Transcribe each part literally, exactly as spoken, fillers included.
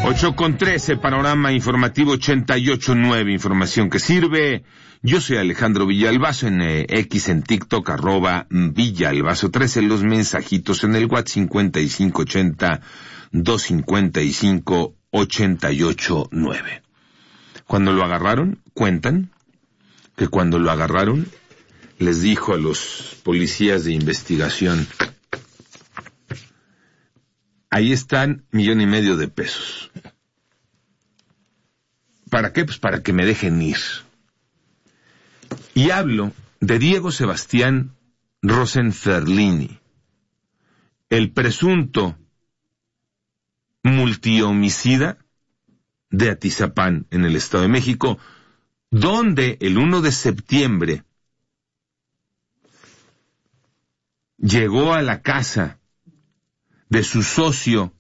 ocho con trece, panorama informativo ochenta y ocho nueve, información que sirve. Yo soy Alejandro Villalbazo, en eh, X, en TikTok, arroba Villalbazo trece, los mensajitos en el WhatsApp cincuenta y cinco ochenta, doscientos cincuenta y cinco, ochenta y ocho nueve. Cuando lo agarraron, cuentan que cuando lo agarraron, les dijo a los policías de investigación: ahí están millón y medio de pesos. ¿Para qué? Pues para que me dejen ir. Y hablo de Diego Sebastián Rosenferlini, el presunto multihomicida de Atizapán, en el Estado de México, donde el primero de septiembre llegó a la casa de su socio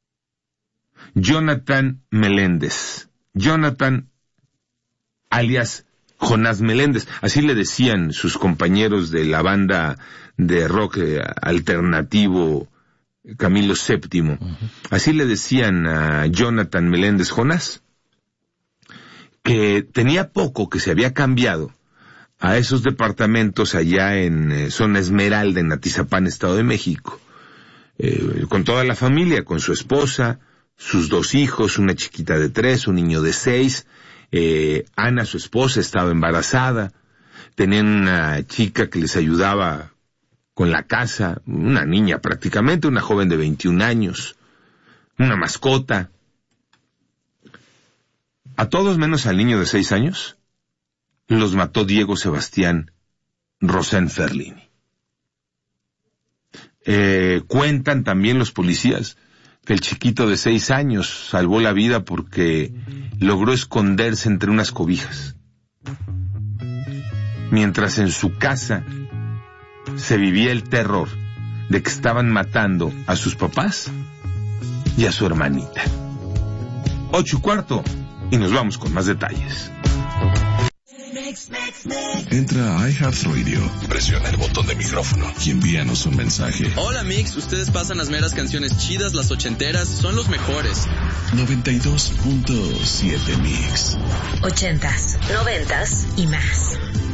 Jonathan Meléndez. Jonathan, alias Jonás Meléndez, así le decían sus compañeros de la banda de rock eh, alternativo Camilo séptimo. Uh-huh. Así le decían a Jonathan Meléndez Jonás, que tenía poco que se había cambiado a esos departamentos allá en eh, zona Esmeralda, en Atizapán, Estado de México, eh, con toda la familia, con su esposa, sus dos hijos, una chiquita de tres, un niño de seis. Eh, Ana, su esposa, estaba embarazada, tenían una chica que les ayudaba con la casa, una niña prácticamente, una joven de veintiún años, una mascota. A todos menos al niño de seis años los mató Diego Sebastián Rosenferlini. Eh, cuentan también los policías que el chiquito de seis años salvó la vida porque logró esconderse entre unas cobijas, mientras en su casa se vivía el terror de que estaban matando a sus papás y a su hermanita. Ocho y cuarto, y nos vamos con más detalles. Entra a iHeartRadio, presiona el botón de micrófono y envíanos un mensaje. Hola Mix, ustedes pasan las meras canciones chidas, las ochenteras, son los mejores. noventa y dos punto siete Mix. Ochentas, noventas y más.